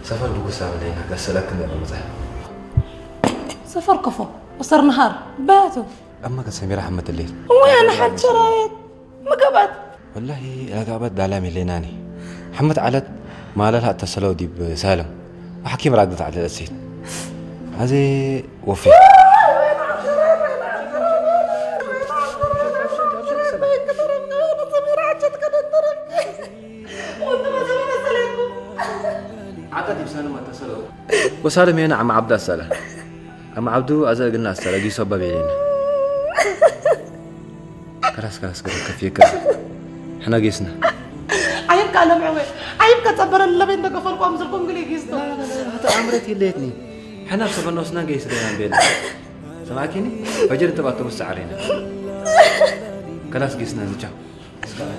سفر بقص علينا قسلك من المزح سفر كفو وصار نهار باتوا أما قد سميرة حمد الليل وين حد شرايط ما قبض والله لا قبض دعلامي ليناني حمد علت ما لها اتصلوا دي بسالم وحكيم راقدت على الأسيد هذه وفي عدد بسالم اتصلوا وسالم هنا عم عبد السلام عم عبدو أزل قلنا السلام دي سبب علينا كراس كفيك احنا قيسنا عيبك على معوي عيبك تصبر اللي بين دقفل قوام زلقوم قلي قيسنا هذا أمرتي الليتني احنا بسبب نوسنا قيس دينا بينا سمعكيني فجر انت بقى تبص علينا كلاس قيسنا نجاو